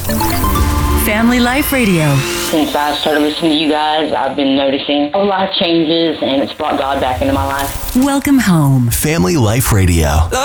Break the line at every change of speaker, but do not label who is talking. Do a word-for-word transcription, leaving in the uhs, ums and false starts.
Family Life Radio.
Since I started listening to you guys, I've been noticing a lot of changes, and it's brought God back into my life.
Welcome home.
Family Life Radio.